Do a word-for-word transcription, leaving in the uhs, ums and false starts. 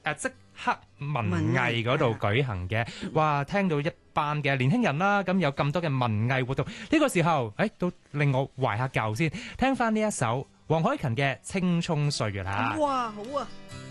誒即刻文藝嗰度舉行嘅。哇！聽到一班嘅年輕人啦，咁有咁多嘅文藝活動，呢個時候誒都令我懷下舊先，聽翻呢一首黃凱芹嘅《青蔥歲月》啦。 哇，好啊！